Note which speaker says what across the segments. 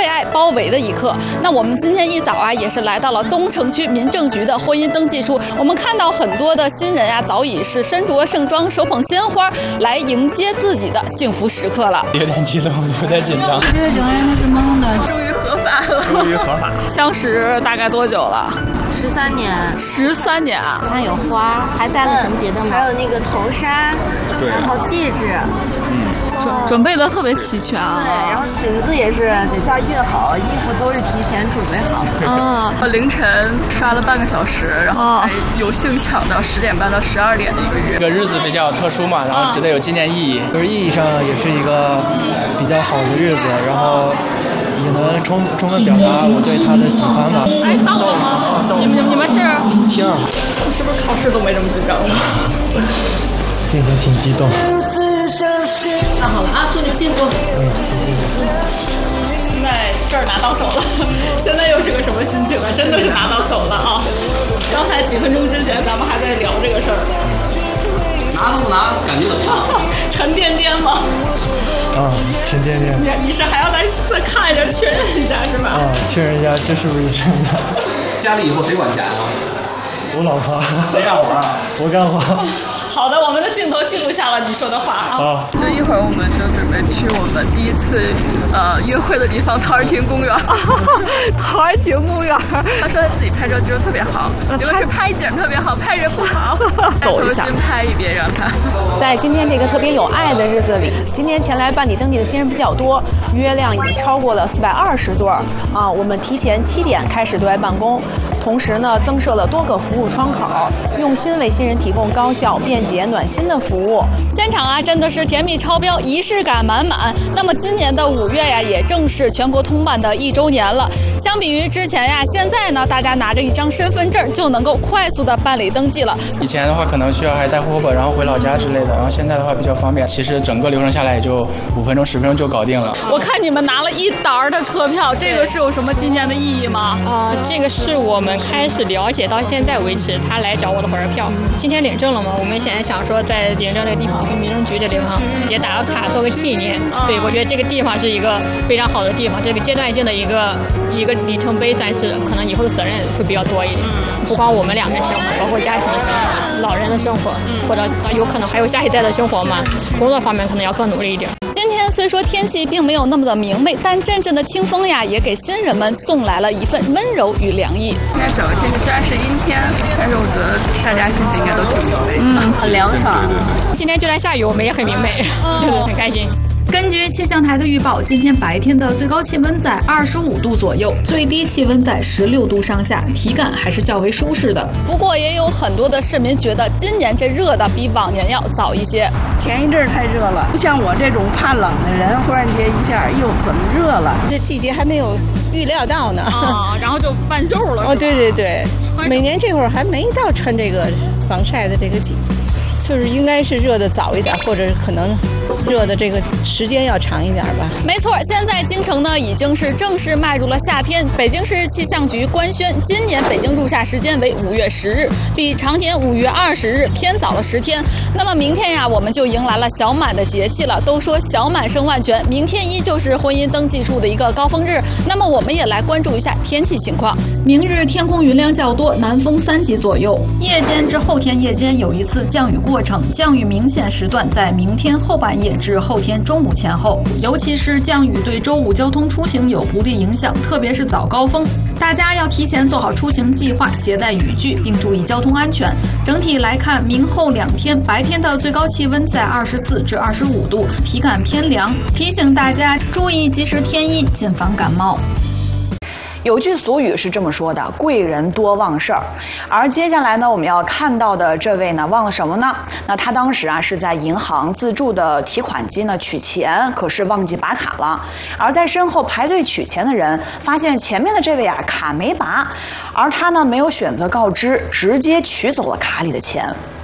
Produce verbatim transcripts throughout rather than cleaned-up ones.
Speaker 1: 被爱包围的一刻。那我们今天一早啊，也是来到了东城区民政局的婚姻登记处，我们看到很多的新人啊，早已是身着盛装，手捧鲜花来迎接自己的幸福时刻了。
Speaker 2: 有点激动，有点紧张。
Speaker 3: 这个整个人都是懵的，
Speaker 4: 终于合法了。
Speaker 2: 终于合法。
Speaker 1: 相识大概多久了？
Speaker 3: 十三年。
Speaker 1: 十三年啊！
Speaker 3: 还有花，还带了什么别的吗？还有那个头纱，
Speaker 2: 对，
Speaker 3: 然后戒指，
Speaker 2: 嗯，
Speaker 1: 准准备的特别齐全啊。
Speaker 3: 对，然后裙子也是得叫熨好，衣服都是提前准备好。
Speaker 1: 啊，
Speaker 4: 我凌晨刷了半个小时，然后还有幸抢到十点半到十二点的一个月。
Speaker 2: 这个日子比较特殊嘛，然后值得有纪念意义，
Speaker 5: 就是意义上也是一个比较好的日子，然后也能充充分表达我对他的喜欢吧。
Speaker 1: 哎，到了吗？你们你们是？
Speaker 5: 行。
Speaker 1: 是不是考试都没这么紧张了？
Speaker 5: 今天挺激动。
Speaker 1: 那好了啊，祝你幸福。
Speaker 5: 嗯，谢谢。
Speaker 1: 现在这儿拿到手了，现在又是个什么心情啊？真的是拿到手了啊！刚才几分钟之前咱们还在聊这个事儿。
Speaker 6: 拿不拿？感觉怎么样？
Speaker 1: 沉甸甸吗？
Speaker 5: 啊，沉甸甸。
Speaker 1: 你你是还要再再看一下确认一下是吧？
Speaker 5: 啊，确认一下这是不是真的。
Speaker 6: 家里以后谁管钱啊？
Speaker 5: 我老婆。
Speaker 6: 谁干活啊？
Speaker 5: 我干活。
Speaker 1: 好的，我们的镜头记录下了你说的话啊。
Speaker 5: 啊。
Speaker 4: 就一会儿我们就准备去我们第一次呃约会的地方陶然亭公园。陶然亭公园，他说他自己拍照技术特别好，结果是拍景特别好，拍人不好。
Speaker 1: 走一下，
Speaker 4: 重新拍一遍让他。
Speaker 7: 在今天这个特别有爱的日子里，今天前来办理登记的新人比较多，约量已经超过了四百二十对儿啊。我们提前七点开始对外办公，同时呢增设了多个服务窗口，用心为新人提供高效、便捷、暖心的服务。
Speaker 1: 现场啊真的是甜蜜超标，仪式感满满。那么今年的五月呀，也正是全国通办的一周年了。相比于之前呀，现在呢大家拿着一张身份证就能够快速的办理登记了。
Speaker 2: 以前的话可能需要还带户口本，然后回老家之类的，然后现在的话比较方便。其实整个流程下来也就五分钟、十分钟就搞定了。
Speaker 1: 我看你们拿了一沓儿的车票，这个是有什么纪念的意义吗？
Speaker 8: 啊、呃，这个是我们开始了解到现在为止，他来找我的火车票。今天领证了嘛？我们现在想说，在领证这个地方，跟民政局这地方也打个卡，做个纪念。对，我觉得这个地方是一个非常好的地方，这个阶段性的一个一个里程碑，算是可能以后的责任会比较多一点。不光我们两个生活，包括家庭的生活、老人的生活，或者有可能还有下一代的生活嘛。工作方面可能要更努力一点。
Speaker 1: 今天虽说天气并没有那么的明媚，但阵阵的清风呀，也给新人们送来了一份温柔与凉意。
Speaker 4: 今天整个天气虽然是阴天，但是我觉得大家心情应该都挺明媚，
Speaker 3: 嗯，很凉爽。
Speaker 8: 今天就来下雨，我们也很明媚，就是很开心。
Speaker 9: 根据气象台的预报，今天白天的最高气温在二十五度左右，最低气温在十六度上下，体感还是较为舒适的。
Speaker 1: 不过也有很多的市民觉得今年这热的比往年要早一些。
Speaker 10: 前一阵太热了，不像我这种怕冷的人，忽然间一下又怎么热了？
Speaker 11: 这季节还没有预料到呢，
Speaker 1: 啊，然后就半袖了。
Speaker 11: 哦，对对对，每年这会儿还没到穿这个防晒的这个季。就是应该是热的早一点，或者可能热的这个时间要长一点吧。
Speaker 1: 没错，现在京城呢已经是正式迈入了夏天。北京市气象局官宣，今年北京入夏时间为五月十日，比常年五月二十日偏早了十天。那么明天呀，我们就迎来了小满的节气了。都说小满生万全，明天依旧是婚姻登记处的一个高峰日。那么我们也来关注一下天气情况。
Speaker 9: 明日天空云量较多，南风三级左右。夜间至后天夜间有一次降雨过程，降雨明显时段在明天后半夜至后天中午前后，尤其是降雨对周五交通出行有不利影响，特别是早高峰，大家要提前做好出行计划，携带雨具，并注意交通安全。整体来看，明后两天白天的最高气温在二十四至二十五度，体感偏凉，提醒大家注意及时添衣，谨防感冒。
Speaker 12: 有句俗语是这么说的，贵人多忘事儿。而接下来呢，我们要看到的这位呢，忘了什么呢？那他当时啊是在银行自助的提款机呢取钱，可是忘记拔卡了。而在身后排队取钱的人发现前面的这位啊卡没拔，而他呢没有选择告知，直接取走了卡里的钱。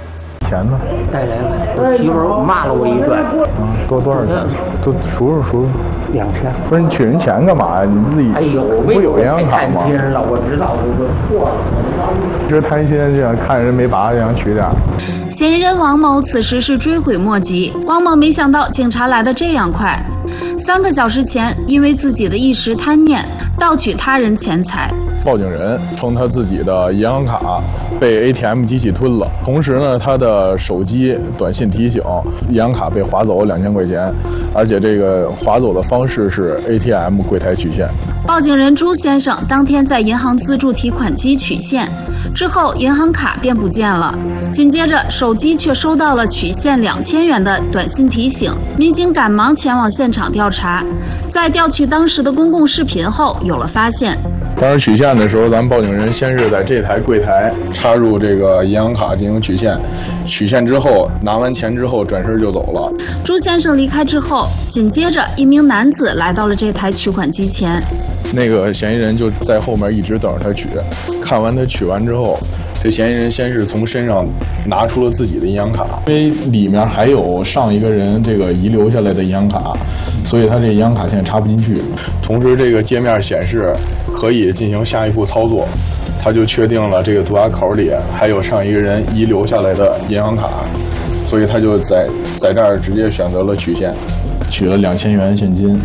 Speaker 13: 钱呢？
Speaker 14: 带来了，我媳妇儿骂了我一顿。
Speaker 13: 嗯，多多少钱？都数数数数。
Speaker 14: 两千。
Speaker 13: 不是你取人钱干嘛呀？你自己
Speaker 14: 哎呦，
Speaker 13: 不有银行卡吗？
Speaker 14: 太了，我知道我错了。
Speaker 13: 就是贪心这样看人没拔，想取点。
Speaker 15: 嫌疑人王某此时是追悔莫及。王某没想到警察来得这样快，三个小时前因为自己的一时贪念盗取他人钱财。
Speaker 13: 报警人称他自己的银行卡被 A T M 机器吞了，同时呢，他的手机短信提醒银行卡被划走两千块钱，而且这个划走的方式是 A T M 柜台取现。
Speaker 15: 报警人朱先生当天在银行自助提款机取现，之后银行卡便不见了，紧接着手机却收到了取现两千元的短信提醒。民警赶忙前往现场调查，在调取当时的公共视频后有了发现。
Speaker 13: 当时取现的时候，咱们报警人先是在这台柜台插入这个银行卡进行取现，取现之后拿完钱之后转身就走了。
Speaker 15: 朱先生离开之后，紧接着一名男子来到了这台取款机前，
Speaker 13: 那个嫌疑人就在后面一直等着他取。看完他取完之后，这嫌疑人先是从身上拿出了自己的银行卡，因为里面还有上一个人这个遗留下来的银行卡，所以他这银行卡现在插不进去。同时这个界面显示可以进行下一步操作，他就确定了这个涂鸦口里还有上一个人遗留下来的银行卡，所以他就在在这儿直接选择了取现，取了两千元现金。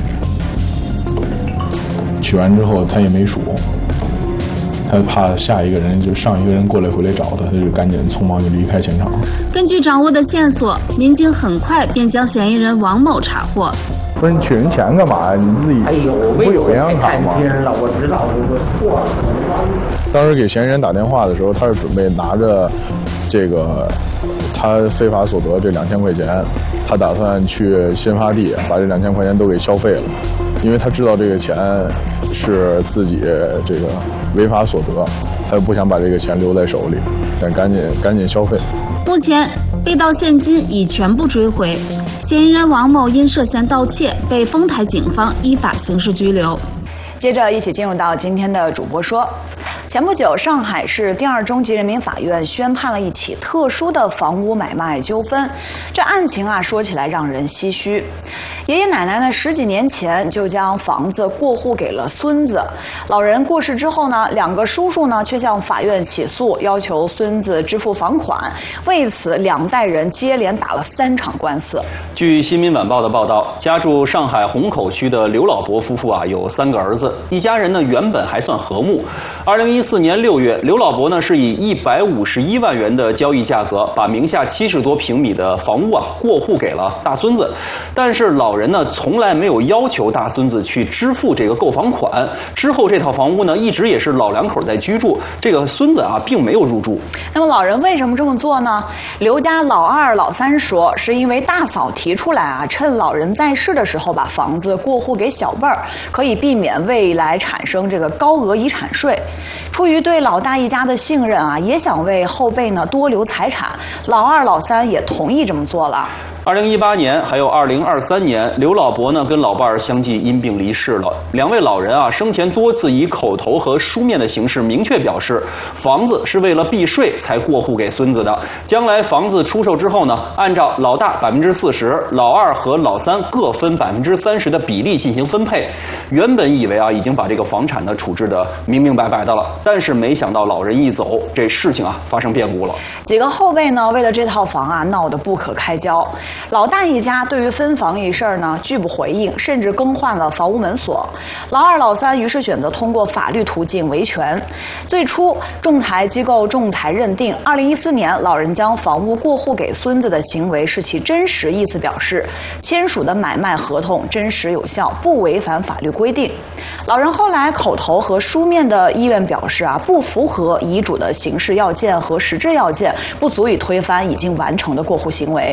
Speaker 13: 取完之后他也没数，他怕下一个人就上一个人过来回来找他，他就赶紧匆忙就离开现场。
Speaker 15: 根据掌握的线索，民警很快便将嫌疑人王某查获。
Speaker 13: 不是你取人钱干嘛呀？你自己
Speaker 14: 哎呦，
Speaker 13: 不有银行卡吗？
Speaker 14: 了，我知道我错了。
Speaker 13: 当时给嫌疑人打电话的时候，他是准备拿着这个他非法所得这两千块钱，他打算去新发地把这两千块钱都给消费了，因为他知道这个钱是自己这个违法所得，他不想把这个钱留在手里，想赶紧赶紧消费。
Speaker 15: 目前被盗现金已全部追回，嫌疑人王某因涉嫌盗窃被丰台警方依法刑事拘留。
Speaker 12: 接着一起进入到今天的主播说。前不久，上海市第二中级人民法院宣判了一起特殊的房屋买卖纠纷。这案情啊，说起来让人唏嘘。爷爷奶奶呢，十几年前就将房子过户给了孙子。老人过世之后呢，两个叔叔呢却向法院起诉，要求孙子支付房款。为此，两代人接连打了三场官司。
Speaker 16: 据《新民晚报》的报道，家住上海虹口区的刘老伯夫妇啊，有三个儿子，一家人呢原本还算和睦。二零一四年六月，刘老伯呢是以一百五十一万元的交易价格，把名下七十多平米的房屋啊过户给了大孙子，但是老人呢从来没有要求大孙子去支付这个购房款。之后这套房屋呢一直也是老两口在居住，这个孙子啊并没有入住。
Speaker 12: 那么老人为什么这么做呢？刘家老二、老三说，是因为大嫂提出来啊，趁老人在世的时候把房子过户给小辈儿，可以避免未来产生这个高额遗产税。出于对老大一家的信任啊，也想为后辈呢多留财产，老二、老三也同意这么做了。
Speaker 16: 二零一八年还有二零二三年，刘老伯呢跟老伴儿相继因病离世了。两位老人啊生前多次以口头和书面的形式明确表示，房子是为了避税才过户给孙子的。将来房子出售之后呢，按照老大百分之四十，老二和老三各分百分之三十的比例进行分配。原本以为啊已经把这个房产呢处置的明明白白的了，但是没想到老人一走，这事情啊发生变故了。
Speaker 12: 几个后辈呢为了这套房啊闹得不可开交。老大一家对于分房一事呢拒不回应，甚至更换了房屋门锁。老二、老三于是选择通过法律途径维权。最初，仲裁机构仲裁认定，二零一四年老人将房屋过户给孙子的行为是其真实意思表示，签署的买卖合同真实有效，不违反法律规定。老人后来口头和书面的意愿表示啊，不符合遗嘱的形式要件和实质要件，不足以推翻已经完成的过户行为。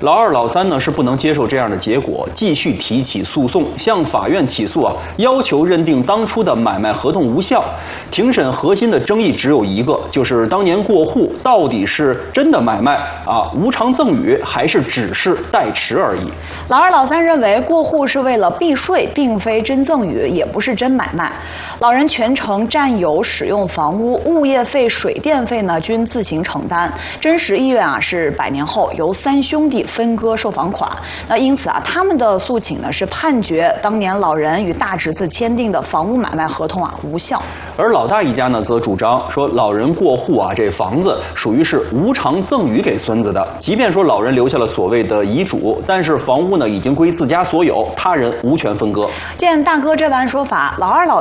Speaker 16: 老二、老三呢是不能接受这样的结果，继续提起诉讼，向法院起诉啊，要求认定当初的买卖合同无效。庭审核心的争议只有一个，就是当年过户到底是真的买卖啊，无偿赠与，还是只是代持而已。
Speaker 12: 老二、老三认为过户是为了避税，并非真赠与，也不是真买卖。老人全程占有使用房屋，物业费、水电费呢均自行承担。真实意愿啊是百年后由三兄弟分割受房款。那因此啊，他们的诉请呢是判决当年老人与大侄子签订的房屋买卖合同啊无效。
Speaker 16: 而老大一家呢则主张说，老人过户啊，这房子属于是无偿赠与给孙子的。即便说老人留下了所谓的遗嘱，但是房屋呢已经归自家所有，他人无权分割。
Speaker 12: 见大哥这般说法，老二、老